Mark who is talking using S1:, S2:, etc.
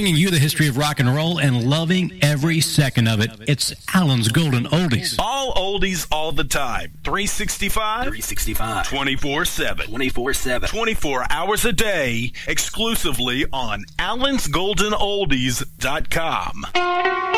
S1: bringing you the history of rock and roll and loving every second of it. It's Alan's Golden Oldies.
S2: All oldies all the time. 365? 24/7. 24 hours a day, exclusively on Alan'sGoldenOldies.com.